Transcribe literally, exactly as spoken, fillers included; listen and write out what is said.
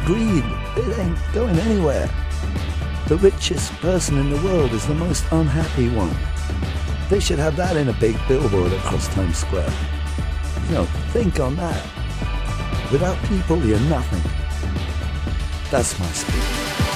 greed, it ain't going anywhere. The richest person in the world is the most unhappy one. They should have that in a big billboard across Times Square. You know, think on that. Without people, you're nothing. That's my speech.